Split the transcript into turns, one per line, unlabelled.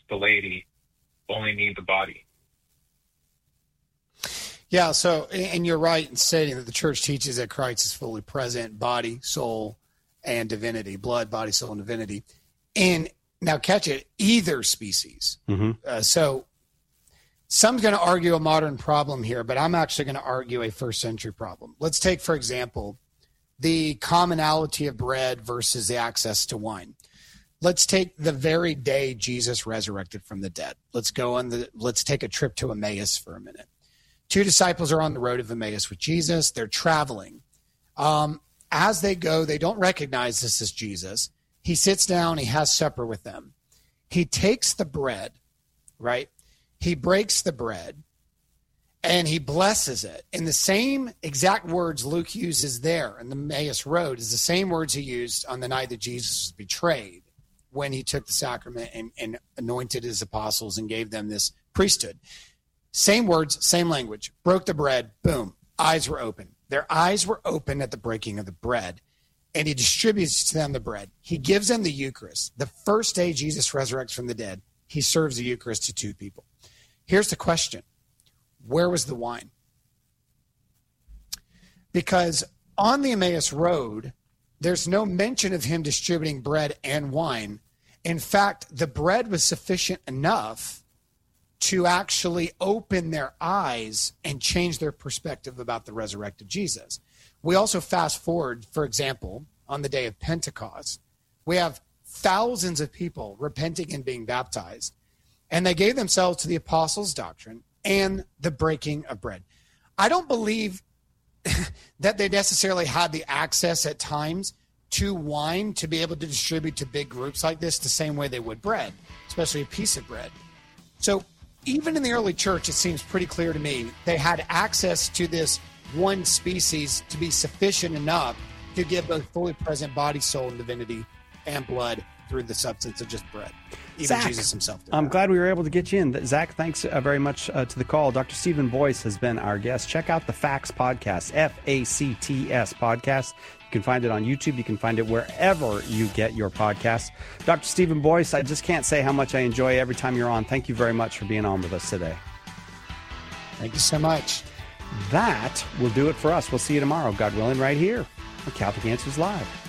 the laity only need the body.
Yeah, so, and you're right in stating that the church teaches that Christ is fully present, body, soul, and divinity, blood, body, soul, and divinity. And now catch it, either species.
Mm-hmm.
So some's going to argue a modern problem here, but I'm actually going to argue a first century problem. Let's take, for example, the commonality of bread versus the access to wine. Let's take the very day Jesus resurrected from the dead. Let's take a trip to Emmaus for a minute. 2 disciples are on the road of Emmaus with Jesus. They're traveling. As they go, they don't recognize this as Jesus. He sits down. He has supper with them. He takes the bread, right? He breaks the bread, and he blesses it. And the same exact words Luke uses there in the Emmaus Road is the same words he used on the night that Jesus was betrayed when he took the sacrament and anointed his apostles and gave them this priesthood. Same words, same language. Broke the bread, boom, eyes were open. Their eyes were open at the breaking of the bread, and he distributes to them the bread. He gives them the Eucharist. The first day Jesus resurrects from the dead, he serves the Eucharist to 2 people. Here's the question. Where was the wine? Because on the Emmaus Road, there's no mention of him distributing bread and wine. In fact, the bread was sufficient enough to actually open their eyes and change their perspective about the resurrected Jesus. We also fast forward, for example, on the day of Pentecost, we have thousands of people repenting and being baptized, and they gave themselves to the apostles' doctrine and the breaking of bread. I don't believe that they necessarily had the access at times to wine to be able to distribute to big groups like this the same way they would bread, especially a piece of bread. So even in the early church, it seems pretty clear to me they had access to this one species to be sufficient enough to give both fully present body, soul, and divinity and blood through the substance of just bread. Even
Zach,
Jesus himself did.
I'm glad we were able to get you in. Zach, thanks very much to the call. Dr. Stephen Boyce has been our guest. Check out the Facts podcast, FACTS podcast. You can find it on YouTube. You can find it wherever you get your podcasts. Dr. Stephen Boyce, I just can't say how much I enjoy every time you're on. Thank you very much for being on with us today.
Thank you so much.
That will do it for us. We'll see you tomorrow, God willing, right here on Catholic Answers Live.